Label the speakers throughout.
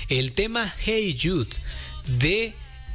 Speaker 1: el tema Hey Jude de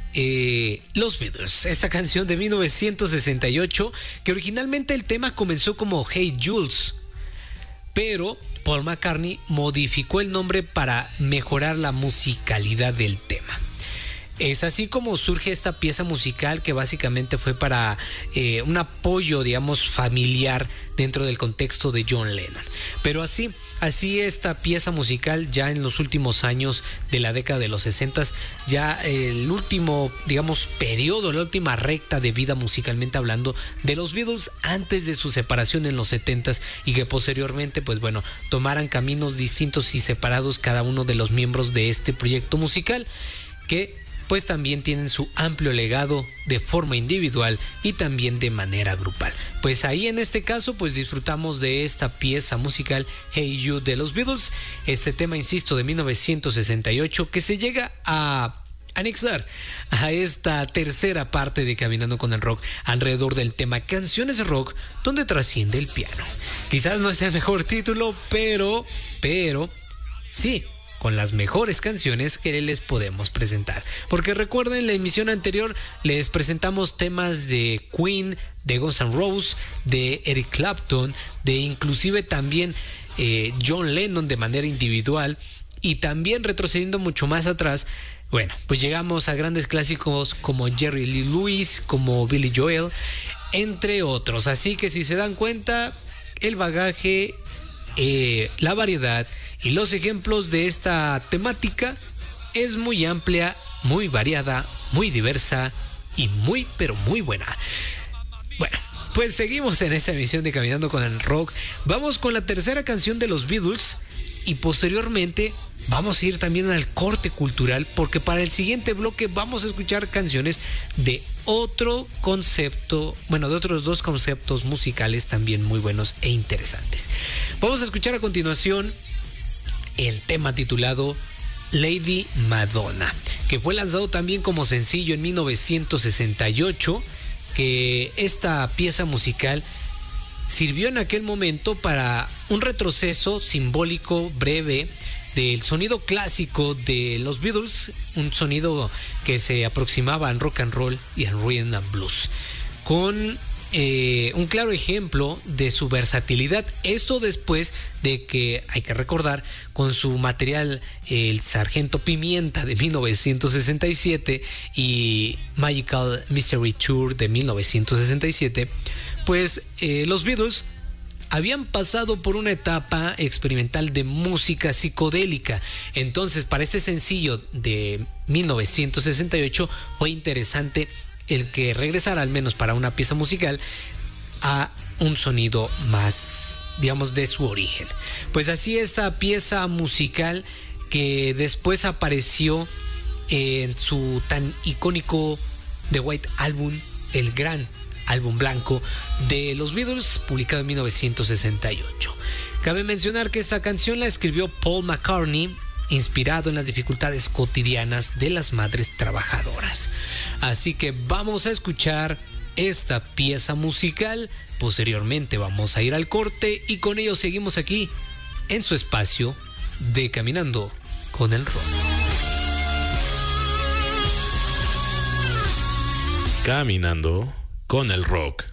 Speaker 1: los Beatles, esta canción de 1968, que originalmente el tema comenzó como Hey Jules, pero Paul McCartney modificó el nombre para mejorar la musicalidad del tema. Es así como surge esta pieza musical, que básicamente fue para un apoyo, digamos, familiar dentro del contexto de John Lennon. Pero así esta pieza musical ya en los últimos años de la década de los 60, ya el último, digamos, periodo, la última recta de vida musicalmente hablando de los Beatles antes de su separación en los 70, y que posteriormente, pues bueno, tomaran caminos distintos y separados cada uno de los miembros de este proyecto musical, que pues también tienen su amplio legado de forma individual y también de manera grupal. Pues ahí en este caso pues disfrutamos de esta pieza musical Hey Jude de los Beatles, este tema, insisto, de 1968, que se llega a anexar a esta tercera parte de Caminando con el Rock alrededor del tema Canciones de Rock donde trasciende el piano. Quizás no sea el mejor título, pero sí, con las mejores canciones que les podemos presentar. Porque recuerden, en la emisión anterior les presentamos temas de Queen, de Guns N' Roses, de Eric Clapton, de inclusive también John Lennon de manera individual, y también retrocediendo mucho más atrás, bueno, pues llegamos a grandes clásicos como Jerry Lee Lewis, como Billy Joel, entre otros. Así que si se dan cuenta, el bagaje, la variedad y los ejemplos de esta temática es muy amplia, muy variada, muy diversa y muy, pero muy buena. Bueno, pues seguimos en esta emisión de Caminando con el Rock. Vamos con la tercera canción de los Beatles y posteriormente vamos a ir también al corte cultural, porque para el siguiente bloque vamos a escuchar canciones de otro concepto, bueno, de otros dos conceptos musicales también muy buenos e interesantes. Vamos a escuchar a continuación el tema titulado Lady Madonna, que fue lanzado también como sencillo en 1968, que esta pieza musical sirvió en aquel momento para un retroceso simbólico breve del sonido clásico de los Beatles, un sonido que se aproximaba al rock and roll y al rhythm and blues, con un claro ejemplo de su versatilidad. Esto después de que, hay que recordar, con su material El Sargento Pimienta de 1967 y Magical Mystery Tour de 1967, pues los Beatles habían pasado por una etapa experimental de música psicodélica. Entonces, para este sencillo de 1968 fue interesante el que regresara, al menos para una pieza musical, a un sonido más, digamos, de su origen. Pues así esta pieza musical, que después apareció en su tan icónico The White Album, el gran álbum blanco de los Beatles, publicado en 1968. Cabe mencionar que esta canción la escribió Paul McCartney, inspirado en las dificultades cotidianas de las madres trabajadoras. Así que vamos a escuchar esta pieza musical, posteriormente vamos a ir al corte y con ello seguimos aquí en su espacio de Caminando con el Rock.
Speaker 2: Caminando con el Rock.